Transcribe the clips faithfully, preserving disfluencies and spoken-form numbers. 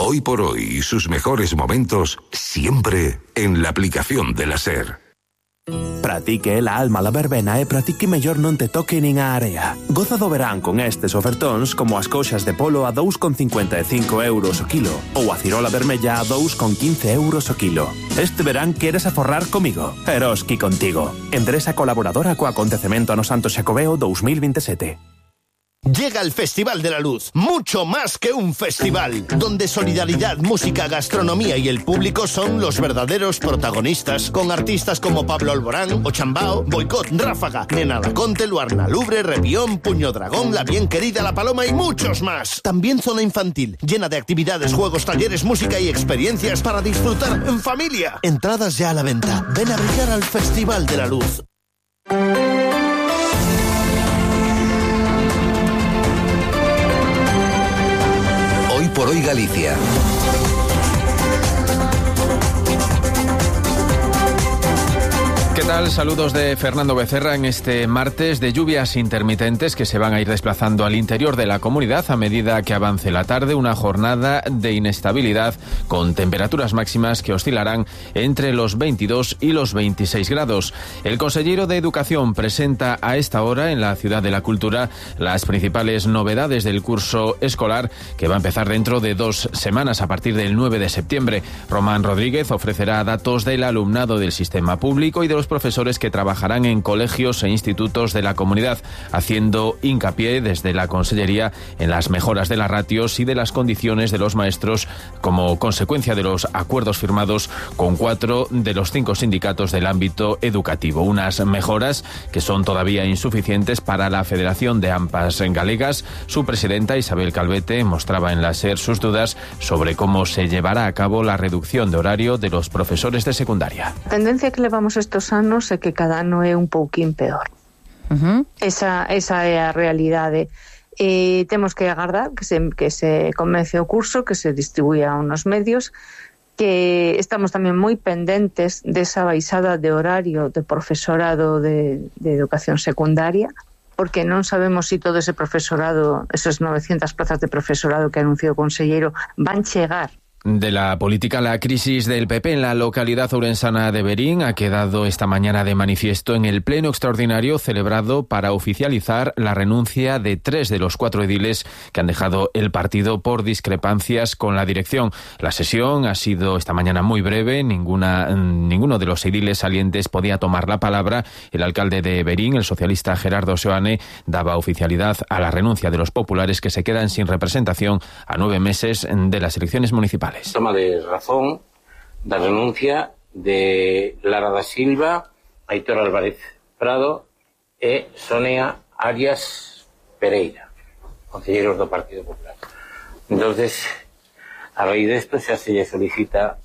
Hoy por hoy y sus mejores momentos siempre en la aplicación de la SER. Para ti que é la alma la verbena e para ti que mellor non te toque nin a area. Goza do verán con estes ofertóns como as coxas de polo a dous con cincuenta e cinco euros o kilo ou a cirola vermella a dous con quince euros o kilo. Este verán queres aforrar comigo? Eroski contigo. Empresa colaboradora co acontecemento no Santo Xacobeo dous mil veintisiete. Llega el Festival de la Luz, mucho más que un festival, donde solidaridad, música, gastronomía y el público son los verdaderos protagonistas, con artistas como Pablo Alborán, Ochambao, Boicot, Ráfaga, Nena Laconte, Luarna Lubre, Revión, Puño Dragón, La Bien Querida, La Paloma y muchos más. También zona infantil, llena de actividades, juegos, talleres, música y experiencias para disfrutar en familia. Entradas ya a la venta. Ven a brillar al Festival de la Luz. Por hoy Galicia. ¿Qué tal? Saludos de Fernando Becerra en este martes de lluvias intermitentes que se van a ir desplazando al interior de la comunidad a medida que avance la tarde, una jornada de inestabilidad con temperaturas máximas que oscilarán entre los veintidós y los veintiséis grados. El consejero de Educación presenta a esta hora en la Ciudad de la Cultura las principales novedades del curso escolar que va a empezar dentro de dos semanas a partir del nueve de septiembre. Román Rodríguez ofrecerá datos del alumnado del sistema público y de los profesores que trabajarán en colegios e institutos de la comunidad, haciendo hincapié desde la Consellería en las mejoras de las ratios y de las condiciones de los maestros como consecuencia de los acuerdos firmados con cuatro de los cinco sindicatos del ámbito educativo. Unas mejoras que son todavía insuficientes para la Federación de AMPAs Galegas. Su presidenta, Isabel Calvete, mostraba en la SER sus dudas sobre cómo se llevará a cabo la reducción de horario de los profesores de secundaria. A tendencia que levamos estos anos é que cada ano é un pouquín peor. Uh-huh. Esa, esa é a realidade. E temos que agardar que se, que se comece o curso, que se distribuya unos medios, que estamos tamén moi pendentes desa baixada de horario de profesorado de, de educación secundaria, porque non sabemos se si todo ese profesorado, esas novecientas plazas de profesorado que anunciou o conselleiro, van chegar. De la política, la crisis del P P en la localidad ourensana de Verín ha quedado esta mañana de manifiesto en el pleno extraordinario celebrado para oficializar la renuncia de tres de los cuatro ediles que han dejado el partido por discrepancias con la dirección. La sesión ha sido esta mañana muy breve, ninguna, ninguno de los ediles salientes podía tomar la palabra. El alcalde de Verín, el socialista Gerardo Seoane, daba oficialidad a la renuncia de los populares que se quedan sin representación a nueve meses de las elecciones municipales. Toma de razón da renuncia de Lara da Silva, Aitor Álvarez Prado e Sonia Arias Pereira, concelleiros do Partido Popular. Entonces, a raíz desto xa se lle solicita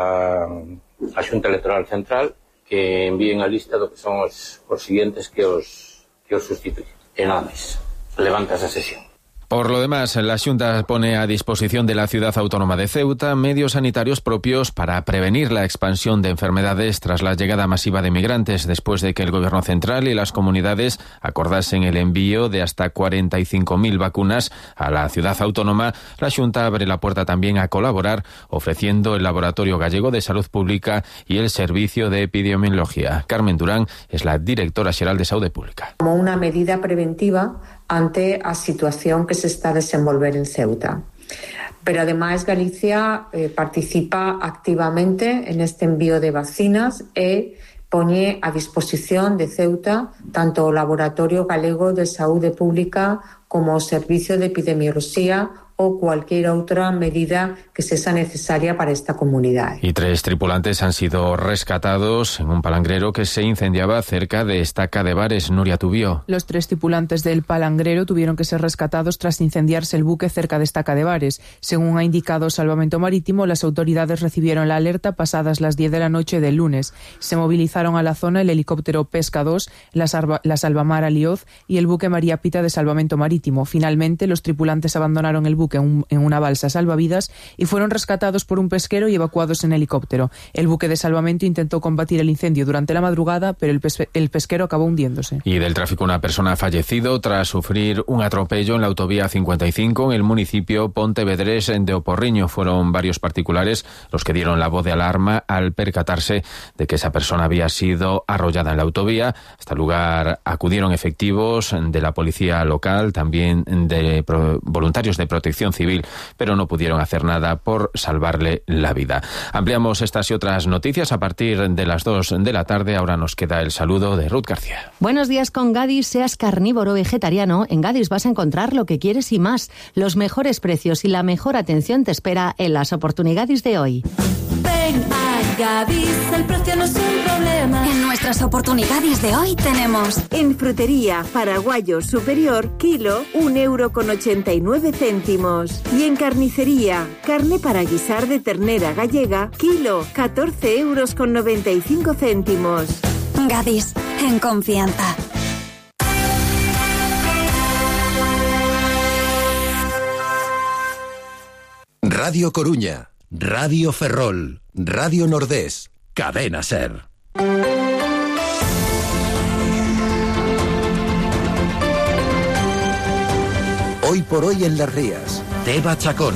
a, a Xunta Electoral Central que envíen a lista do que son os, os siguientes que os, que os sustituyen. E nada máis. Levanta esa sesión. Por lo demás, la Xunta pone a disposición de la Ciudad Autónoma de Ceuta medios sanitarios propios para prevenir la expansión de enfermedades tras la llegada masiva de migrantes, después de que el Gobierno central y las comunidades acordasen el envío de hasta cuarenta y cinco mil vacunas a la Ciudad Autónoma. La Xunta abre la puerta también a colaborar, ofreciendo el Laboratorio Gallego de Salud Pública y el Servicio de Epidemiología. Carmen Durán es la directora xeral de Saúde Pública. Como una medida preventiva ante a situación que se está a desenvolver en Ceuta. Pero ademais Galicia eh, participa activamente en este envío de vacinas e poñe a disposición de Ceuta tanto o Laboratorio Galego de Saúde Pública como o Servicio de Epidemioloxía o cualquier otra medida que sea necesaria para esta comunidad. Y tres tripulantes han sido rescatados en un palangrero que se incendiaba cerca de Estaca de Bares. Nuria Tubío. Los tres tripulantes del palangrero tuvieron que ser rescatados tras incendiarse el buque cerca de Estaca de Bares. Según ha indicado Salvamento Marítimo, las autoridades recibieron la alerta pasadas las diez de la noche del lunes. Se movilizaron a la zona el helicóptero Pesca dos, la, Salva, la Salvamar Alioz y el buque María Pita de Salvamento Marítimo. Finalmente, los tripulantes abandonaron el buque buque en, en una balsa salvavidas y fueron rescatados por un pesquero y evacuados en helicóptero. El buque de salvamento intentó combatir el incendio durante la madrugada, pero el, pes- el pesquero acabó hundiéndose. Y del tráfico, una persona ha fallecido tras sufrir un atropello en la autovía cincuenta y cinco en el municipio pontevedrés de Oporriño. Fueron varios particulares los que dieron la voz de alarma al percatarse de que esa persona había sido arrollada en la autovía. Hasta el lugar acudieron efectivos de la policía local, también de pro- voluntarios de protección civil, pero no pudieron hacer nada por salvarle la vida. Ampliamos estas y otras noticias a partir de las dos de la tarde. Ahora nos queda el saludo de Ruth García. Buenos días con Gadis. Seas carnívoro o vegetariano, en Gadis vas a encontrar lo que quieres y más. Los mejores precios y la mejor atención te espera en las oportunidades de hoy. Ven a Gadis, el precio no es un problema. En nuestras oportunidades de hoy tenemos en frutería Paraguayo Superior, kilo, un euro con ochenta y nueve céntimos. Y en carnicería, carne para guisar de ternera gallega, kilo, catorce euros con noventa y cinco céntimos. Gadis, en confianza. Radio Coruña, Radio Ferrol, Radio Nordés, Cadena Ser. Hoy por hoy en Las Rías, Teba Chacón.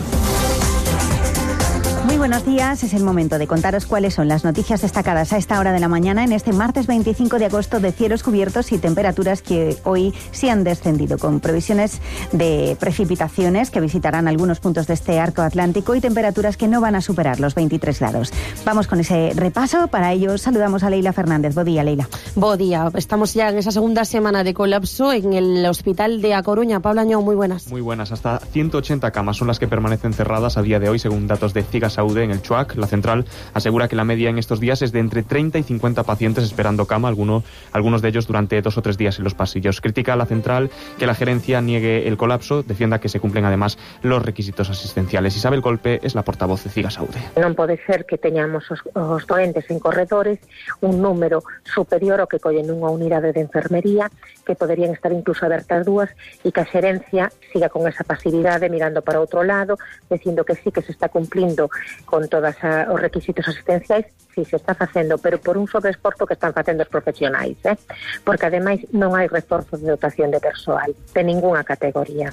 Muy buenos días, es el momento de contaros cuáles son las noticias destacadas a esta hora de la mañana en este martes veinticinco de agosto, de cielos cubiertos y temperaturas que hoy sí han descendido, con previsiones de precipitaciones que visitarán algunos puntos de este arco atlántico y temperaturas que no van a superar los veintitrés grados. Vamos con ese repaso, para ello saludamos a Leila Fernández. Buen día, Leila. Buen día, estamos ya en esa segunda semana de colapso en el hospital de A Coruña. Pablo Añón, muy buenas. Muy buenas, hasta ciento ochenta camas son las que permanecen cerradas a día de hoy, según datos de Cigas en el Chuac. La central asegura que la media en estos días es de entre treinta y cincuenta pacientes esperando cama, alguno, algunos de ellos durante dos o tres días en los pasillos. Critica a la central que la gerencia niegue el colapso, defienda que se cumplen además los requisitos asistenciales. Isabel Golpe es la portavoz de Cigasaude. Non pode ser que teñamos os, os doentes en corredores un número superior ao que collen nunha unidade de enfermería, que poderían estar incluso abertas dúas, e que a xerencia siga con esa pasividade mirando para outro lado, dicindo que sí que se está cumplindo con todos os requisitos asistenciais. Sí, se está facendo, pero por un sobreesforzo que están facendo os profesionais, eh? Porque ademais non hai reforzo de dotación de persoal de ningunha categoría.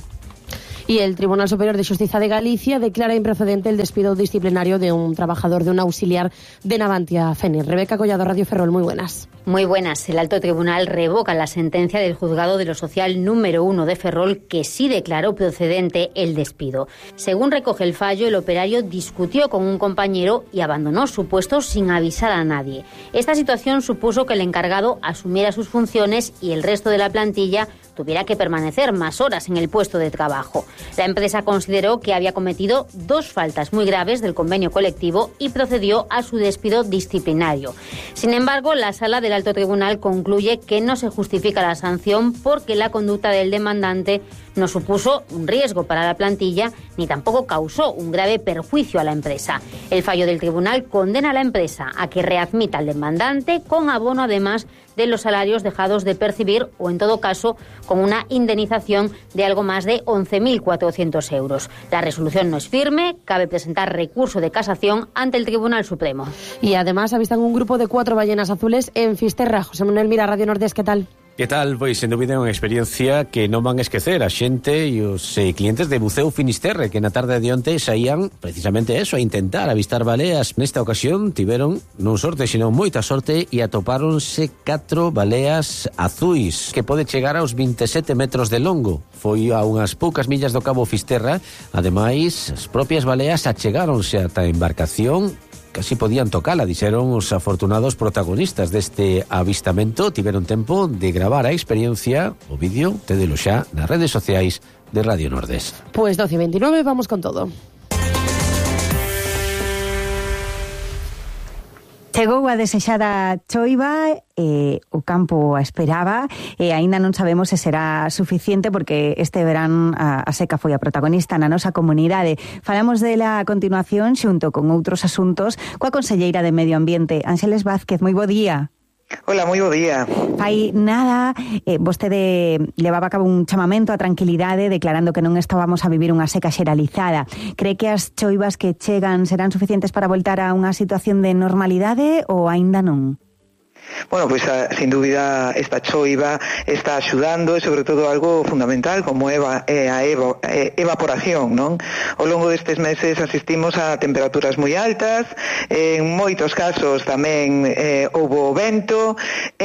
Y el Tribunal Superior de Justicia de Galicia declara improcedente el despido disciplinario de un trabajador de un auxiliar de Navantia Fenir. Rebeca Collado, Radio Ferrol, muy buenas. Muy buenas. El alto tribunal revoca la sentencia del juzgado de lo social número uno de Ferrol, que sí declaró procedente el despido. Según recoge el fallo, el operario discutió con un compañero y abandonó su puesto sin avisar a nadie. Esta situación supuso que el encargado asumiera sus funciones y el resto de la plantilla tuviera que permanecer más horas en el puesto de trabajo. La empresa consideró que había cometido dos faltas muy graves del convenio colectivo y procedió a su despido disciplinario. Sin embargo, la Sala del Alto Tribunal concluye que no se justifica la sanción porque la conducta del demandante no supuso un riesgo para la plantilla ni tampoco causó un grave perjuicio a la empresa. El fallo del tribunal condena a la empresa a que readmita al demandante con abono además de los salarios dejados de percibir o, en todo caso, con una indemnización de algo más de once mil cuatrocientos euros. La resolución no es firme, cabe presentar recurso de casación ante el Tribunal Supremo. Y además avistan un grupo de cuatro ballenas azules en Fisterra. José Manuel Mira, Radio Nordés, ¿qué tal? Que tal? Pois, sen dúbida, unha experiencia que non van a esquecer a xente e os eh, clientes de Buceo Finisterre, que na tarde de onte saían precisamente eso, a intentar avistar baleas. Nesta ocasión tiveron non sorte, sino moita sorte, e atopáronse catro baleas azuis, que pode chegar aos veintisiete metros de longo. Foi a unhas poucas millas do Cabo Fisterra. Ademais, as propias baleas achegáronse ata a embarcación, casi podían tocala, dixeron os afortunados protagonistas deste avistamento. Tiveron tempo de gravar a experiencia. O vídeo tédelo xa nas redes sociais de Radio Nordés. Pues doce y veintinueve, vamos con todo. Chegou a desexada choiva, e o campo a esperaba, e aínda non sabemos se será suficiente porque este verán a, a seca foi a protagonista na nosa comunidade. Falamos dela a continuación xunto con outros asuntos coa conselleira de Medio Ambiente, Ángeles Vázquez. Moi bo día. Hola, moi bo día. Fai nada, eh, vostede levaba a cabo un chamamento a tranquilidade declarando que non estábamos a vivir unha seca xeralizada. Cree que as choivas que chegan serán suficientes para voltar a unha situación de normalidade ou aínda non? Bueno, pois pues, sin dúbida esta choiva está axudando e sobre todo algo fundamental como eva, é a evo, é, evaporación, non? Ao longo destes meses asistimos a temperaturas moi altas, en moitos casos tamén eh, houbo vento,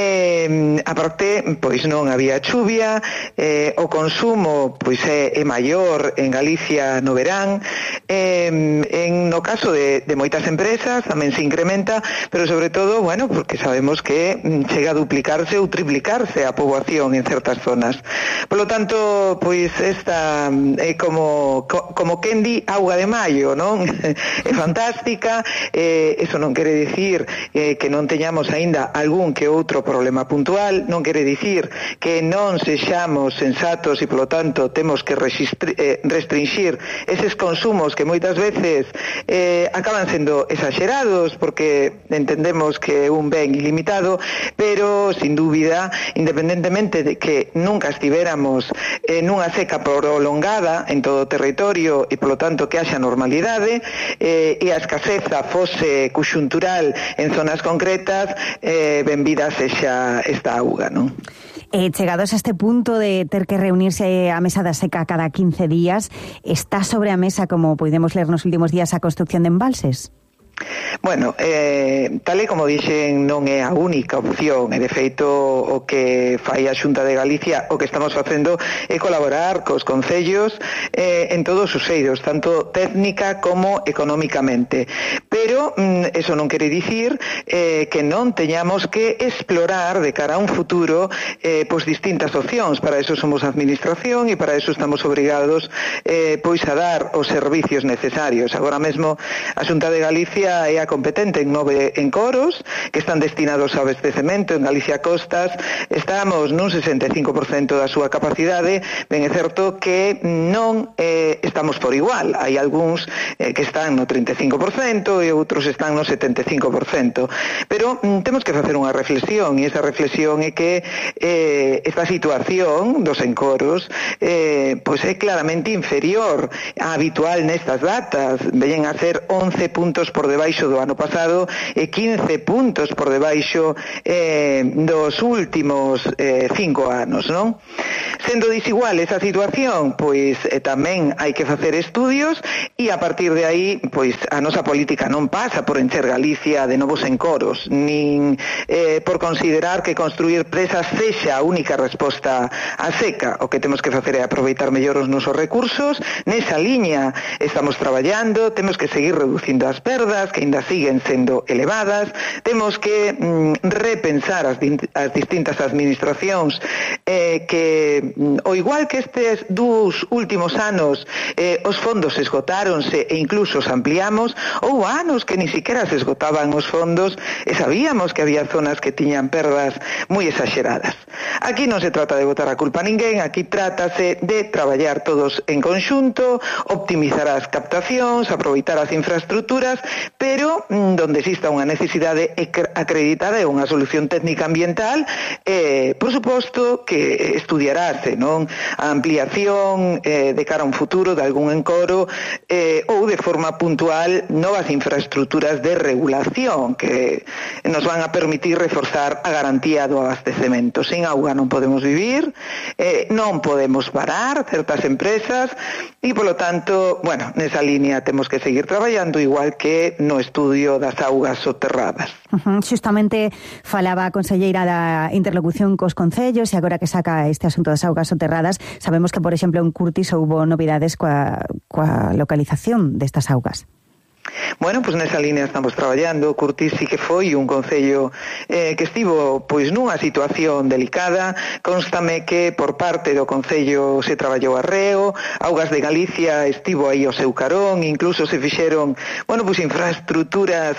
eh, a parte pois non había chuvia, eh, o consumo pois é, é maior en Galicia no verán, eh, en no caso de, de moitas empresas tamén se incrementa, pero sobre todo, bueno, porque sabemos que chega a duplicarse ou triplicarse a poboación en certas zonas. Por lo tanto, pois esta é como como quen di auga de maio, non? É fantástica, eh, eso non quere dicir eh, que non teñamos aínda algún que outro problema puntual, non quere dicir que non sexamos sensatos e, polo tanto, temos que eh, restringir eses consumos que moitas veces eh, acaban sendo exagerados porque entendemos que é un ben ilimitado, pero sin dúbida, independentemente de que nunca estivéramos en unha seca prolongada en todo o territorio e polo tanto que haxa normalidade eh, e a escaseza fose conxuntural en zonas concretas, eh, benvida sexa esta auga, non? Eh, chegados a este punto de ter que reunirse a mesa da seca cada quince días, está sobre a mesa, como podemos ler nos últimos días, a construcción de embalses? Bueno, eh, tal e como dixen, non é a única opción, e de feito o que fai a Xunta de Galicia, o que estamos facendo é colaborar cos concellos eh, en todos os eidos, tanto técnica como económicamente. Pero mm, eso non quere dicir eh, que non teñamos que explorar de cara a un futuro eh, pois distintas opcións. Para eso somos administración e para eso estamos obrigados eh, pois a dar os servicios necesarios. Agora mesmo a Xunta de Galicia é a competente en nove encoros que están destinados ao abastecemento. En Galicia Costas estamos nun sesenta e cinco por cento da súa capacidade. Ben é certo que non eh, estamos por igual. Hai algúns eh, que están no trinta e cinco por cento e outros están no setenta e cinco por cento. Pero mm, temos que facer unha reflexión, e esa reflexión é que eh, esta situación dos encoros eh, pois é claramente inferior á habitual nestas datas. Veñen a ser once puntos por debaixo do ano pasado e quince puntos por debaixo eh, dos últimos eh, cinco anos, non? Sendo desigual esa situación, pois eh, tamén hai que facer estudios e a partir de aí, pois a nosa política non pasa por encher Galicia de novos encoros, nin eh, por considerar que construir presas sexa a única resposta á seca. O que temos que facer é aproveitar mellor os nosos recursos. Nesa liña estamos traballando, temos que seguir reducindo as perdas, que ainda siguen sendo elevadas, temos que mm, repensar as, as distintas administracións eh, que, mm, o igual que estes dous últimos anos eh, os fondos esgotáronse e incluso os ampliamos, ou anos que ni siquiera se esgotaban os fondos e sabíamos que había zonas que tiñan perdas moi exageradas. Aquí non se trata de botar a culpa a ninguén, aquí trátase de traballar todos en conxunto, optimizar as captacións, aproveitar as infraestructuras, pero donde exista unha necesidade acreditada e unha solución técnica ambiental, eh, por suposto que estudiarase, non, a ampliación eh, de cara a un futuro de algún encoro eh, ou de forma puntual novas infraestructuras de regulación que nos van a permitir reforzar a garantía do abastecemento. Sin auga non podemos vivir, eh, non podemos parar certas empresas e, polo tanto, bueno, nesa línea temos que seguir traballando igual que no estudio das augas soterradas. Uh-huh. Xustamente falaba a conselleira da interlocución cos concellos e agora que saca este asunto das augas soterradas, sabemos que, por exemplo, en Curtis houbo novidades coa, coa localización destas augas. Bueno, pois nesa línea estamos traballando. Curtis sí que foi un concello eh, que estivo pois nunha situación delicada. Constame que por parte do concello se traballou arreo, Augas de Galicia estivo aí ao seu carón, incluso se fixeron, bueno, pois infraestructuras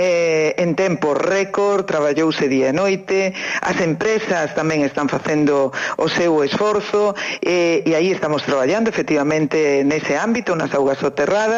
eh, en tempo récord, traballouse día e noite, as empresas tamén están facendo o seu esforzo eh, e aí estamos traballando efectivamente nese ámbito, nas augas soterradas,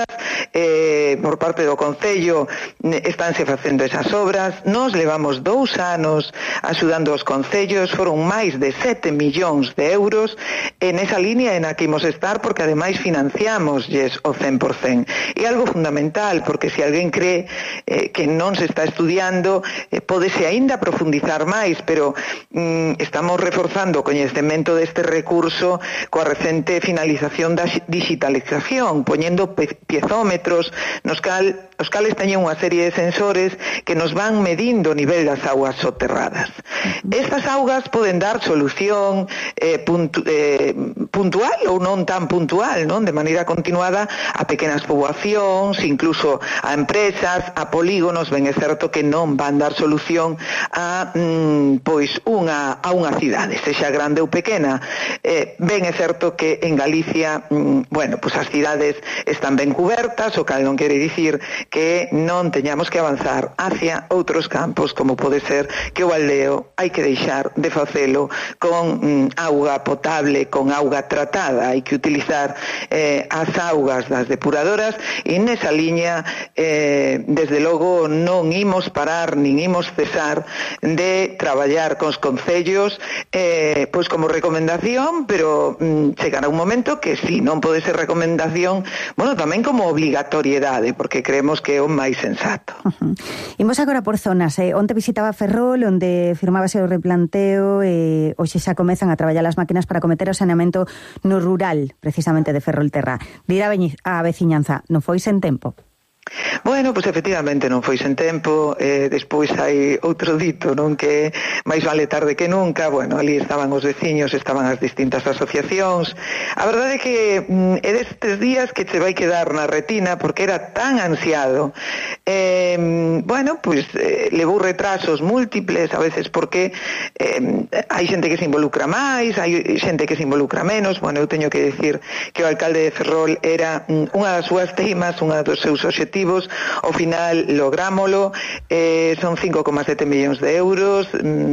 eh, por parte do Concello estánse facendo esas obras. Nos levamos dous anos axudando os concellos, foron máis de sete millóns de euros en esa línea en a que imos estar, porque ademais financiamos yes, o cen por cen. E algo fundamental, porque se alguén cree eh, que non se está estudiando, eh, pódese aínda profundizar máis, pero mm, estamos reforzando o coñecemento deste recurso coa recente finalización da digitalización, poñendo piezómetros nos cal, os cales teñen unha serie de sensores que nos van medindo o nivel das augas soterradas. Estas augas poden dar solución eh, puntu, eh, puntual ou non tan puntual, non? De maneira continuada a pequenas poboacións, incluso a empresas, a polígonos. Ben é certo que non van dar solución a mm, pois unha, a unha cidade, sexa grande ou pequena. Eh, ben é certo que en Galicia, mm, bueno, pois as cidades están ben cubertas, o cal non quere dicir que non teñamos que avanzar hacia outros campos, como pode ser que o aldeo hai que deixar de facelo con mm, auga potable, con auga tratada, hai que utilizar eh, as augas das depuradoras, e nesa liña eh, desde logo non imos parar nin imos cesar de traballar cos concellos eh, pois como recomendación, pero mm, chegará un momento que si non pode ser recomendación, bueno, tamén como obligatoriedade, porque creemos que é o máis sensato. Uh-huh. Imos agora por zonas. Eh? Onte visitaba Ferrol, onde firmábase o replanteo, e eh, hoxe xa comezan a traballar as máquinas para cometer o saneamento no rural, precisamente de Ferrolterra. Dirá a veciñanza, non foi sen tempo. Bueno, pois efectivamente non foi sen tempo, eh, despois hai outro dito, non, que máis vale tarde que nunca. Bueno, ali estaban os veciños, estaban as distintas asociacións. A verdade é que mm, é destes días que se vai quedar na retina, porque era tan ansiado. Eh, bueno, pois eh, levou retrasos múltiples, a veces porque eh, hai xente que se involucra máis, hai xente que se involucra menos. Bueno, eu teño que decir que o alcalde de Ferrol era mm, unha das súas teimas, unha dos seus obxectivos. Ao final lográmolo, eh, son cinco coma sete millóns de euros,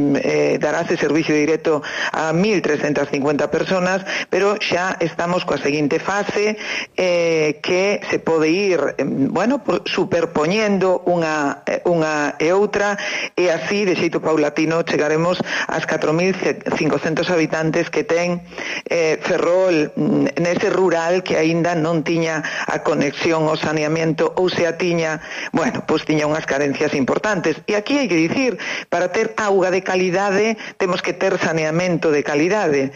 eh, darase servicio directo a mil trescentas cincuenta personas, pero xa estamos coa seguinte fase, eh, que se pode ir, eh, bueno, superpoñendo unha, unha e outra, e así, de xeito paulatino, chegaremos ás catro mil cincocentos habitantes que ten eh, Ferrol nese rural que aínda non tiña a conexión ao saneamento, ou se a tiña, bueno, pois tiña unhas carencias importantes. E aquí hai que dicir, para ter auga de calidade temos que ter saneamento de calidade.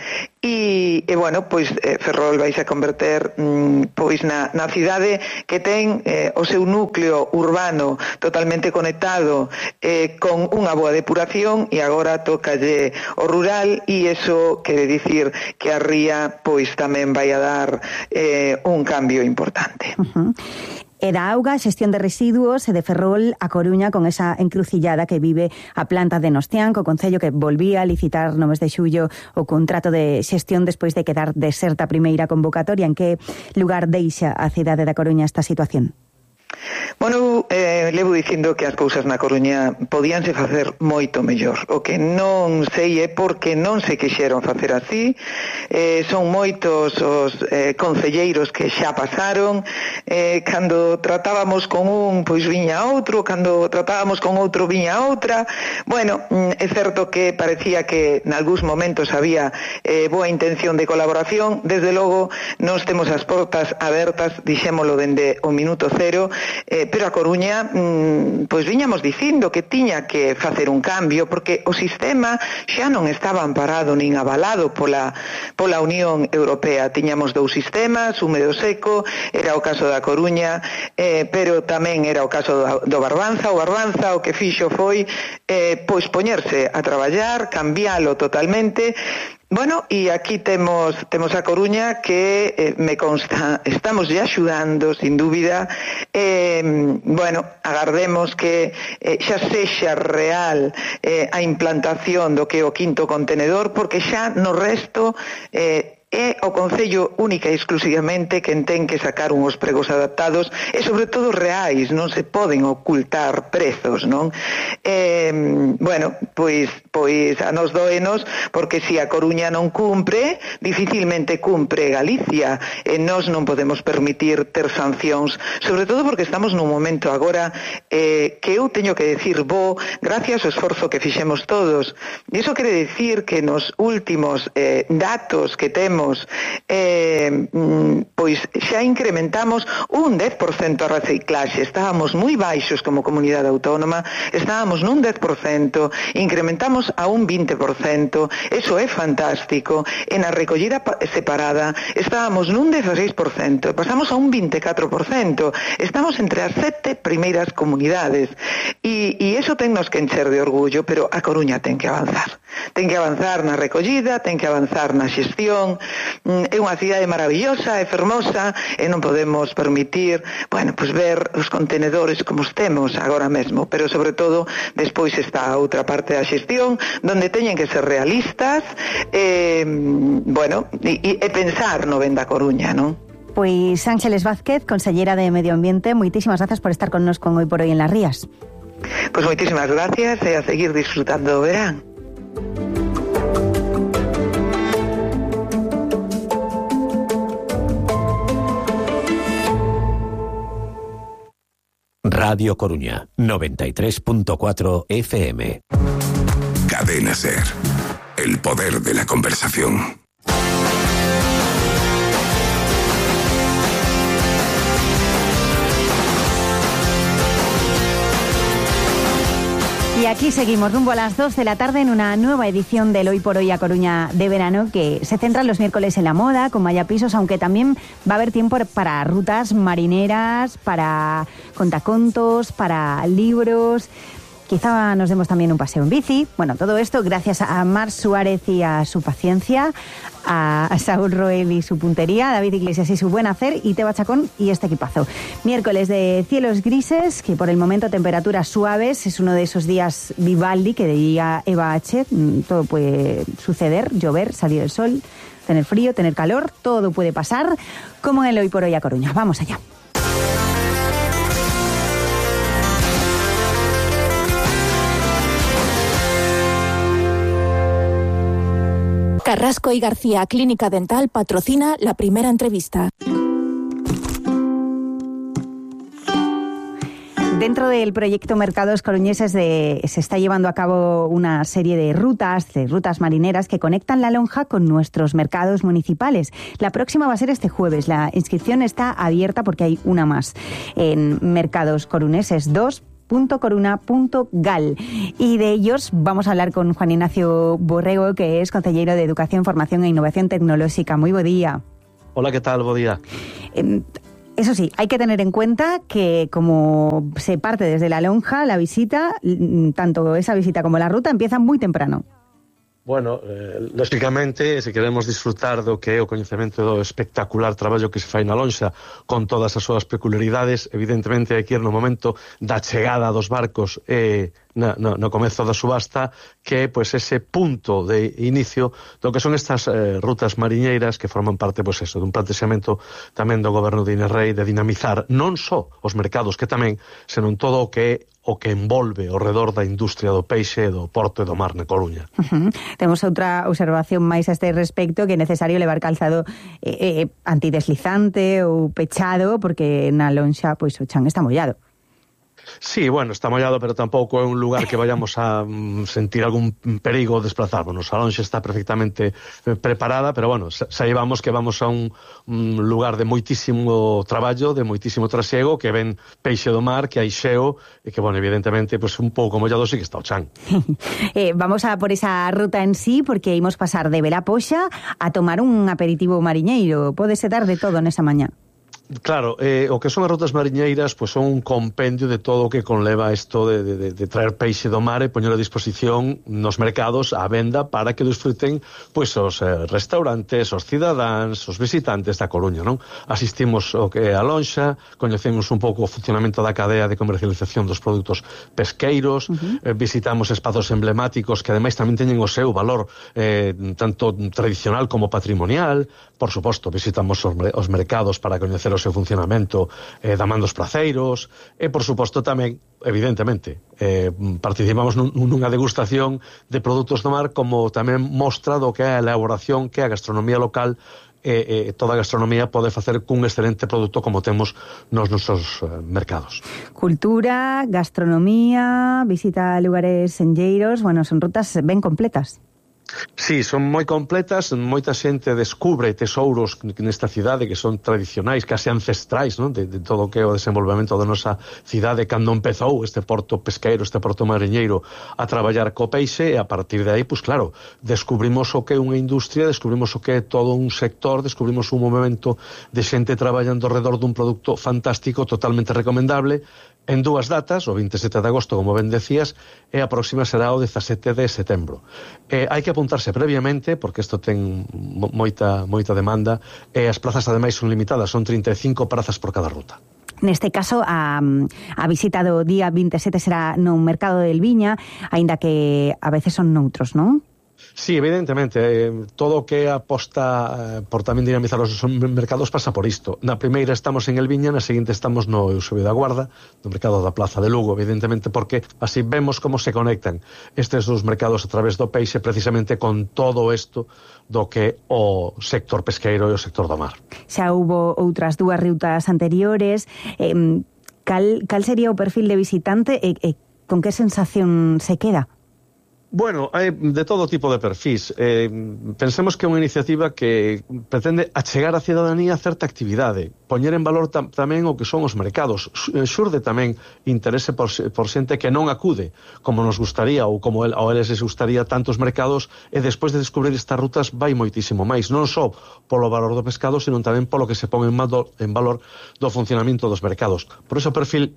E, e bueno, pois eh, Ferrol vai a converter mm, pois na, na cidade que ten eh, o seu núcleo urbano totalmente conectado eh, con unha boa depuración, e agora tócalle o rural, e iso quere dicir que a ría pois tamén vai a dar eh, un cambio importante. Uh-huh. E da auga, xestión de residuos, e de Ferrol a Coruña, con esa encrucillada que vive a planta de Nostián, co Concello que volvía a licitar no mes de xullo o contrato de xestión despois de quedar deserta a primeira convocatoria. En que lugar deixa a cidade da Coruña esta situación? Bueno, eh, levo dicindo que as cousas na Coruña podíanse facer moito mellor. O que non sei é porque non se quixeron facer así. Eh, son moitos os eh, concelleiros que xa pasaron. Eh, cando tratábamos con un, pois viña outro. Cando tratábamos con outro, viña outra. Bueno, é certo que parecía que nalgúns momentos había eh, boa intención de colaboración. Desde logo, nos temos as portas abertas, dixémolo dende o minuto cero. Eh, pero a Coruña mm, pois viñamos dicindo que tiña que facer un cambio, porque o sistema xa non estaba amparado nin avalado pola, pola Unión Europea. Tiñamos dous sistemas, húmedo seco, era o caso da Coruña, eh, pero tamén era o caso do, do Barbanza. O Barbanza o que fixo foi eh, pois poñerse a traballar, cambialo totalmente. Bueno, e aquí temos temos a Coruña que eh, me consta, estamos ya axudando, sin dúbida. Eh, bueno, agardemos que eh, xa sexa real eh, a implantación do que é o quinto contenedor, porque xa no resto eh, é o Concello única e exclusivamente quen ten que sacar unhos pregos adaptados e sobre todo reais, non se poden ocultar prezos, non? Eh, bueno, pois, pois a nos doenos, porque se a Coruña non cumpre, dificilmente cumpre Galicia, e nós non podemos permitir ter sancións, sobre todo porque estamos nun momento agora eh, que eu teño que decir bo, gracias ao esforzo que fixemos todos. E iso quere decir que nos últimos eh, datos que temos eh, pois xa incrementamos un dez por cento a reciclaxe, estábamos moi baixos como comunidade autónoma, estábamos nun dez por cento, incrementamos a un vinte por cento, eso é fantástico. En a recollida separada estábamos nun dezasseis por cento, pasamos a un vinte e catro por cento, estamos entre as sete primeiras comunidades, e, e eso tennos que encher de orgullo, pero a Coruña ten que avanzar. Ten que avanzar na recollida, ten que avanzar na xestión. É unha cidade maravillosa, é fermosa, e non podemos permitir, bueno, pues ver os contenedores como estemos agora mesmo, pero sobre todo despois está a outra parte da xestión, donde teñen que ser realistas, eh, bueno, e, e pensar no ben da Coruña, non? Pois Ángeles Vázquez, consellera de Medio Ambiente, moitísimas grazas por estar connos con Hoy por Hoy en Las Rías. Pois moitísimas gracias e a seguir disfrutando do verán. Radio Coruña, noventa y tres punto cuatro F M. Cadena SER. El poder de la conversación. Y aquí seguimos rumbo a las dos de la tarde en una nueva edición del Hoy por Hoy a Coruña de verano, que se centra los miércoles en la moda, con Maya Pisos, aunque también va a haber tiempo para rutas marineras, para contacontos, para libros. Quizá nos demos también un paseo en bici. Bueno, todo esto gracias a Mar Suárez y a su paciencia, a Saúl Roel y su puntería, a David Iglesias y su buen hacer, y Teba Chacón y este equipazo. Miércoles de cielos grises, que por el momento temperaturas suaves, es uno de esos días Vivaldi que diría Eva H. Todo puede suceder, llover, salir el sol, tener frío, tener calor, todo puede pasar, como en el Hoy por Hoy a Coruña. Vamos allá. Carrasco y García Clínica Dental patrocina la primera entrevista. Dentro del proyecto Mercados Coruñeses de, se está llevando a cabo una serie de rutas, de rutas marineras que conectan La Lonja con nuestros mercados municipales. La próxima va a ser este jueves. La inscripción está abierta porque hay una más en Mercados Coruñeses dos punto coruna punto gal, y de ellos vamos a hablar con Juan Ignacio Borrego, que es consellero de Educación, Formación e Innovación Tecnológica. Muy buen día. Hola, ¿qué tal? Buen día. Eh, Eso sí, hay que tener en cuenta que como se parte desde La Lonja, la visita, tanto esa visita como la ruta, empiezan muy temprano. Bueno, eh, lógicamente, se queremos disfrutar do que é o coñecemento do espectacular traballo que se fai na Lonxa con todas as súas peculiaridades, evidentemente hai que ir no momento da chegada dos barcos e no, no, no comezo da subasta, que é pois, ese punto de inicio do que son estas eh, rutas mariñeiras que forman parte pois, eso, dun plantexamento tamén do goberno de Inés Rei de dinamizar non só os mercados que tamén, senón todo o que é o que envolve ao redor da industria do peixe, do porto e do mar na Coruña. Uh-huh. Temos outra observación máis a este respecto, que é necesario levar calzado eh, eh, antideslizante ou pechado, porque na Lonxa pois, o chan está mollado. Sí, bueno, está mollado, pero tampouco é un lugar que vayamos a mm, sentir algún perigo ao desplazarnos. A Lonxa está perfectamente preparada, pero bueno, saibamos que vamos a un, un lugar de moitísimo traballo, de moitísimo trasiego, que ven peixe do mar, que hai xeo, e que, bueno, evidentemente, pues, un pouco mollado sí que está o chan. eh, vamos a por esa ruta en sí, porque imos pasar de Velapoxa a tomar un aperitivo mariñeiro. Pódese dar de todo nesa mañá. Claro, eh, o que son as rutas mariñeiras pois son un compendio de todo o que conleva isto de, de, de traer peixe do mar e poñer a disposición nos mercados á venda para que disfruten pois os eh, restaurantes, os cidadáns, os visitantes da Coruña, non? Asistimos ao que é a lonxa, coñecemos un pouco o funcionamento da cadea de comercialización dos produtos pesqueiros, uh-huh. eh, visitamos espazos emblemáticos que ademais tamén teñen o seu valor eh, tanto tradicional como patrimonial. Por suposto, visitamos os, os mercados para coñecer o seu funcionamento eh, da man dos praceiros e, por suposto, tamén, evidentemente, eh, participamos nun, nunha degustación de produtos do mar como tamén mostra do que é a elaboración que a gastronomía local e eh, toda a gastronomía pode facer cun excelente produto como temos nos nosos eh, mercados. Cultura, gastronomía, visita a lugares enlleiros, bueno, son rutas ben completas. Sí, son moi completas, moita xente descubre tesouros nesta cidade que son tradicionais, case ancestrais, non? De, de todo o que é o desenvolvemento da nosa cidade cando empezou este porto pesqueiro, este porto mariñeiro a traballar co peixe, e a partir de aí, pois claro, descubrimos o que é unha industria, descubrimos o que é todo un sector, descubrimos un movimento de xente traballando ao redor dun produto fantástico, totalmente recomendable, en dúas datas, o veintisiete de agosto, como ben decías, e a próxima será o dezasete de setembro. Eh, hai que apuntarse previamente, porque isto ten moita, moita demanda, e as plazas ademais son limitadas, son trinta e cinco prazas por cada ruta. Neste caso, a, a visita do día veintisiete será no mercado del Viña, aínda que a veces son noutros, non? Sí, evidentemente, eh, todo o que aposta eh, por tamén dinamizar os mercados pasa por isto. Na primeira estamos en El Viña, na seguinte estamos no Eusebio da Guarda, no mercado da Plaza de Lugo, evidentemente, porque así vemos como se conectan estes dos mercados a través do peixe, precisamente con todo isto do que o sector pesqueiro e o sector do mar. Xa hubo outras dúas rutas anteriores, eh, cal, cal sería o perfil de visitante e, e con que sensación se queda? Bueno, hai de todo tipo de perfis. Eh, pensemos que é unha iniciativa que pretende achegar a cidadanía a certa actividade, poñer en valor tam, tamén o que son os mercados. Xurde tamén interese por, por xente que non acude como nos gustaría ou como el, ou eles les gustaría tantos mercados, e despois de descubrir estas rutas vai moitísimo máis, non só polo valor do pescado, sino tamén polo que se pon en, valor, en valor do funcionamento dos mercados. Por iso o perfil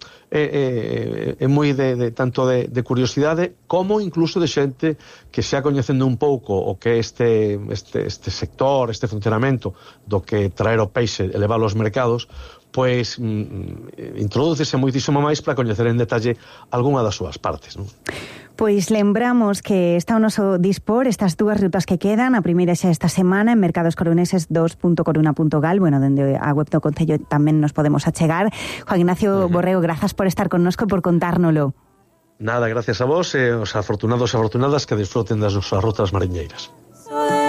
é, é, é moi de, de tanto de, de curiosidade como incluso de xente que xa coñecendo un pouco o que é este, este, este sector, este funcionamento do que traer o peixe e leválo aos mercados, pois mm, introdúcese moitísimo máis para coñecer en detalle algunha das súas partes, non? Pois lembramos que está o noso dispor estas dúas rutas que quedan, a primeira xa esta semana en Mercados Coruneses dos punto coruna punto gal, bueno, dende a web do Concello tamén nos podemos achegar. Juan Ignacio uh-huh. Borrego, grazas por estar connosco e por contárnolo. Nada, gracias a vos e os afortunados e afortunadas que disfruten das nosas rutas mariñeiras.